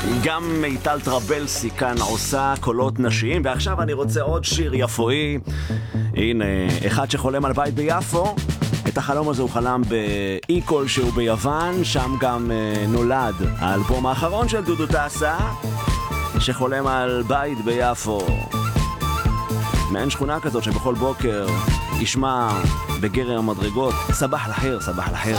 גם מיטל טרבלסי כאן עושה קולות נשיים, ועכשיו אני רוצה עוד שיר יפואי. הנה, אחד שחולם על בית ביפו. את החלום הזה הוא חלם באי כלשהו ביוון, שם גם נולד האלבום האחרון של דודו טסה, שחולם על בית ביפו. מעין שכונה כזאת שבכל בוקר ישמע בגרם המדרגות סבח לחיר, סבח לחיר.